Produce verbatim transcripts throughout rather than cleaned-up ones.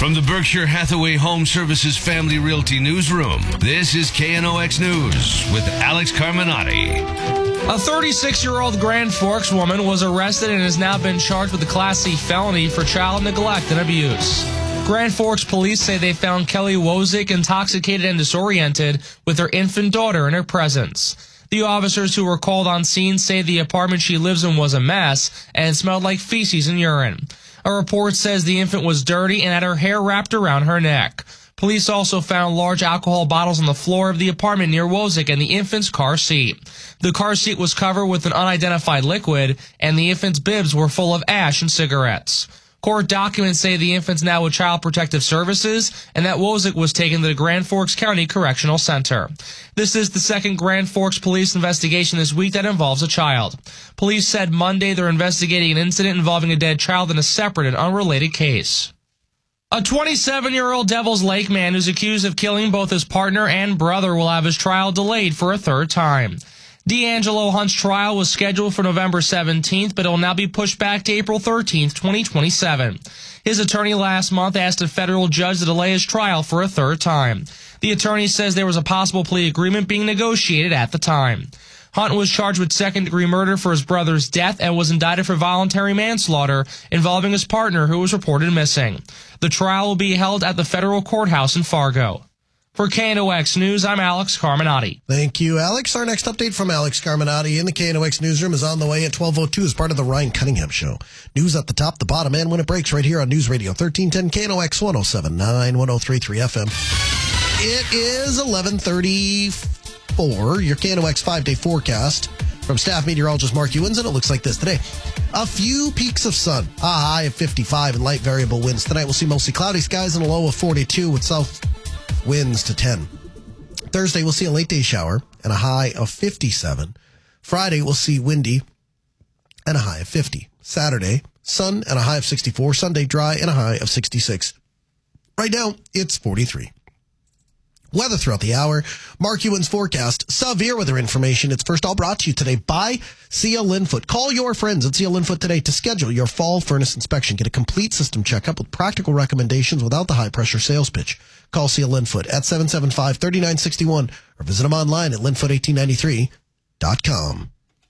From the Berkshire Hathaway Home Services Family Realty Newsroom, this is K N O X News with Alex Carminati. A thirty-six-year-old Grand Forks woman was arrested and has now been charged with a Class C felony for child neglect and abuse. Grand Forks police say they found Kelly Wozik intoxicated and disoriented with her infant daughter in her presence. The officers who were called on scene say the apartment she lives in was a mess and smelled like feces and urine. A report says the infant was dirty and had her hair wrapped around her neck. Police also found large alcohol bottles on the floor of the apartment near Wozik and the infant's car seat. The car seat was covered with an unidentified liquid, and the infant's bibs were full of ash and cigarettes. Court documents say the infant's now with Child Protective Services and that Wozik was taken to the Grand Forks County Correctional Center. This is the second Grand Forks police investigation this week that involves a child. Police said Monday they're investigating an incident involving a dead child in a separate and unrelated case. A twenty-seven-year-old Devil's Lake man who's accused of killing both his partner and brother will have his trial delayed for a third time. D'Angelo Hunt's trial was scheduled for November seventeenth, but it will now be pushed back to April thirteenth, twenty twenty-seven. His attorney last month asked a federal judge to delay his trial for a third time. The attorney says there was a possible plea agreement being negotiated at the time. Hunt was charged with second-degree murder for his brother's death and was indicted for voluntary manslaughter involving his partner who was reported missing. The trial will be held at the federal courthouse in Fargo. For K N O X News, I'm Alex Carminati. Thank you, Alex. Our next update from Alex Carminati in the K N O X newsroom is on the way at twelve oh two as part of the Ryan Cunningham Show. News at the top, the bottom, and when it breaks right here on News Radio thirteen ten K N O X one oh seven point nine, one oh three point three F M. It is eleven thirty-four, your K N O X five-day forecast from staff meteorologist Mark Ewins, and it looks like this today. A few peaks of sun, a high of fifty-five and light variable winds. Tonight we'll see mostly cloudy skies and a low of forty-two with south winds to ten. Thursday, we'll see a late day shower and a high of fifty-seven. Friday, we'll see windy and a high of fifty. Saturday, sun and a high of sixty-four. Sunday, dry and a high of sixty-six. Right now, it's forty-three. Weather throughout the hour. Mark Ewins forecast. Severe weather information. It's first all brought to you today by C L Linfoot. Call your friends at C L Linfoot today to schedule your fall furnace inspection. Get a complete system checkup with practical recommendations without the high-pressure sales pitch. Call C L Linfoot at seven seven five, three nine six one or visit them online at linfoot eighteen ninety-three dot com.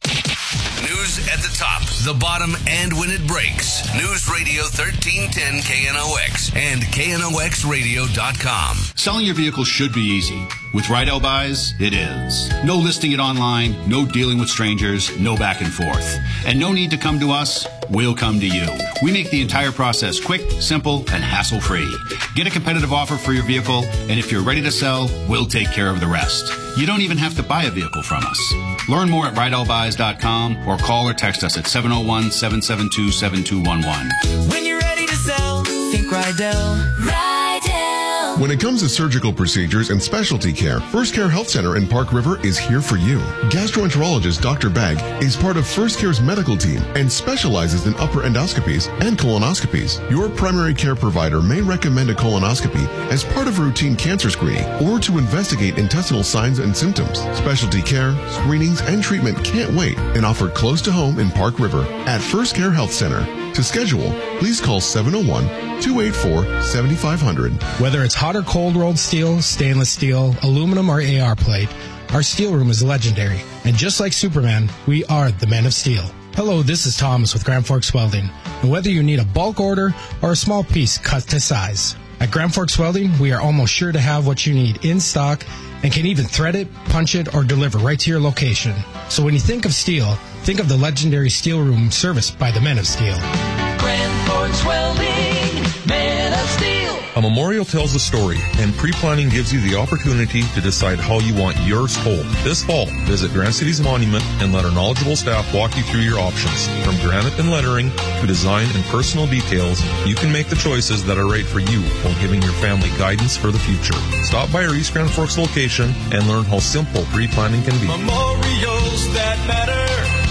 News at the top, the bottom, and when it breaks. News Radio thirteen ten K N O X and K N O X radio dot com. Selling your vehicle should be easy. With Rydell Buys, it is. No listing it online, no dealing with strangers, no back and forth. And no need to come to us, we'll come to you. We make the entire process quick, simple, and hassle-free. Get a competitive offer for your vehicle, and if you're ready to sell, we'll take care of the rest. You don't even have to buy a vehicle from us. Learn more at rydell buys dot com or call or text us at seven oh one, seven seven two, seven two one one. When you're ready to sell, think Rydell. Rydell. When it comes to surgical procedures and specialty care, First Care Health Center in Park River is here for you. Gastroenterologist Doctor Bagg is part of First Care's medical team and specializes in upper endoscopies and colonoscopies. Your primary care provider may recommend a colonoscopy as part of routine cancer screening or to investigate intestinal signs and symptoms. Specialty care, screenings, and treatment can't wait and offered close to home in Park River at First Care Health Center. To schedule, please call seven oh one, two eight four, seven five zero zero. Whether it's hot or cold rolled steel, stainless steel, aluminum, or A R plate, our steel room is legendary. And just like Superman, we are the Men of Steel. Hello, this is Thomas with Grand Forks Welding. And whether you need a bulk order or a small piece cut to size, at Grand Forks Welding, we are almost sure to have what you need in stock and can even thread it, punch it, or deliver right to your location. So when you think of steel, think of the legendary steel room serviced by the Men of Steel. Grand Forks Welding, Men of Steel. A memorial tells a story, and pre-planning gives you the opportunity to decide how you want yours told. This fall, visit Grand City's monument and let our knowledgeable staff walk you through your options. From granite and lettering to design and personal details, you can make the choices that are right for you while giving your family guidance for the future. Stop by our East Grand Forks location and learn how simple pre-planning can be. Memorials that matter.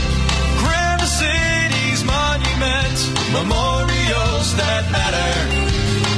Grand City's monument. Memorials that matter.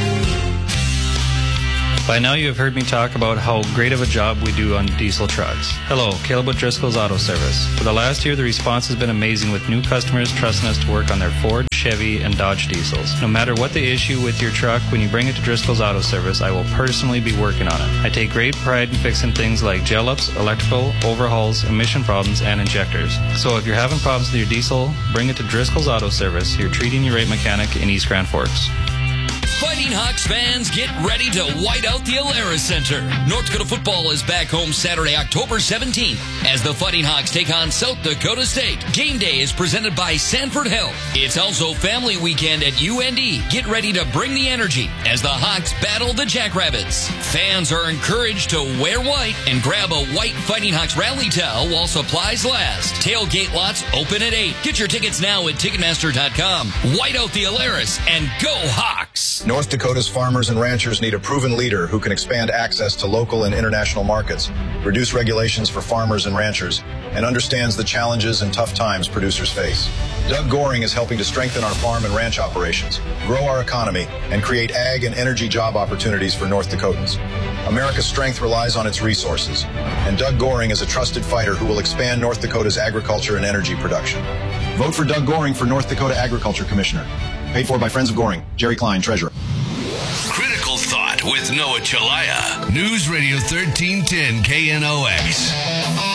By now you have heard me talk about how great of a job we do on diesel trucks. Hello, Caleb O'Driscoll's Auto Service. For the last year, the response has been amazing with new customers trusting us to work on their Ford, Chevy, and Dodge diesels. No matter what the issue with your truck, when you bring it to Driscoll's Auto Service, I will personally be working on it. I take great pride in fixing things like gel-ups, electrical, overhauls, emission problems, and injectors. So if you're having problems with your diesel, bring it to Driscoll's Auto Service, your treating you right mechanic in East Grand Forks. Fighting Hawks fans, get ready to white out the Alara Center. North Dakota football is back home Saturday, October seventeenth, as the Fighting Hawks take on South Dakota State. Game day is presented by Sanford Health. It's also family weekend at U N D. Get ready to bring the energy as the Hawks battle the Jackrabbits. Fans are encouraged to wear white and grab a white Fighting Hawks rally towel while supplies last. Tailgate lots open at eight. Get your tickets now at Ticketmaster dot com. White out the Alaris and go Hawks! North Dakota's farmers and ranchers need a proven leader who can expand access to local and international markets, reduce regulations for farmers and ranchers, and understands the challenges and tough times producers face. Doug Goring is helping to strengthen our farm and ranch operations, grow our economy, and create ag and energy job opportunities for North Dakotans. America's strength relies on its resources, and Doug Goring is a trusted fighter who will expand North Dakota's agriculture and energy production. Vote for Doug Goring for North Dakota Agriculture Commissioner. Paid for by Friends of Goring. Jerry Klein, Treasurer. Critical Thought with Noah Chalaya. News Radio thirteen ten K N O X.